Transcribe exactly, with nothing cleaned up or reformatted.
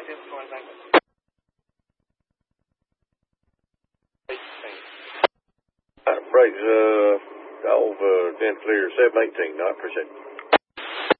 I just want to thank you. Brakes, uh, Golf, uh, ten clear, seven eighteen, I appreciate it.